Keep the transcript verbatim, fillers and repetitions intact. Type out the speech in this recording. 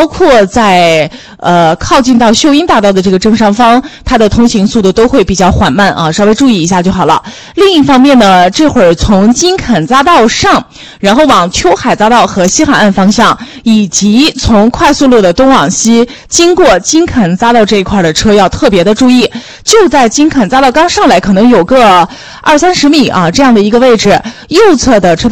包括在呃靠近到秀英大道的这个正上方，它的通行速度都会比较缓慢啊，稍微注意一下就好了。另一方面呢，这会儿从金肯匝道上，然后往秋海匝道和西海岸方向，以及从快速路的东往西经过金肯匝道这一块的车要特别的注意。就在金肯匝道刚上来，可能有个二三十米啊这样的一个位置，右侧的车道